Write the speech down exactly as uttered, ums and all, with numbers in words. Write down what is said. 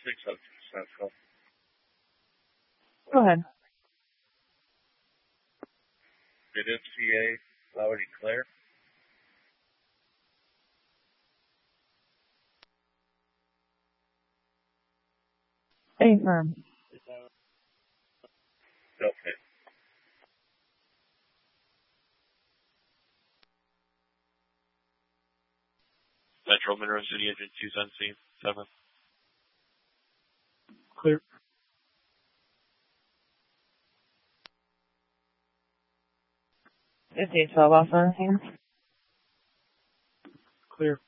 six up to Central. Go ahead. Mid M C A, Flowery Claire. Affirm. Okay. Metro Monroe City Engine two on scene. seven. Clear. fifteen twelve also on scene. Clear.